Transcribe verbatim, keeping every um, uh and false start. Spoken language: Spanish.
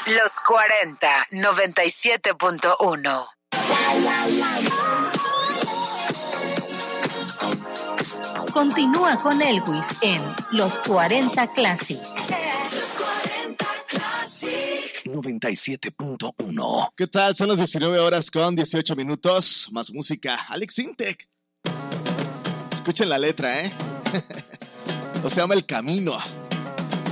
Los cuarenta, noventa y siete punto uno. Continúa con Elvis en Los cuarenta Classic. noventa y siete punto uno. ¿Qué tal? Son las diecinueve horas con dieciocho minutos. Más música. Alex Intec. Escuchen la letra, ¿eh? O se llama El Camino.